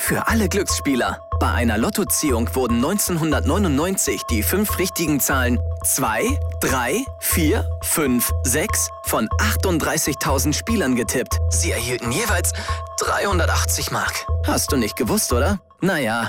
Für alle Glücksspieler. Bei einer Lottoziehung wurden 1999 die 5 richtigen Zahlen 2, 3, 4, 5, 6 von 38.000 Spielern getippt. Sie erhielten jeweils 380 Mark. Hast du nicht gewusst, oder? Naja,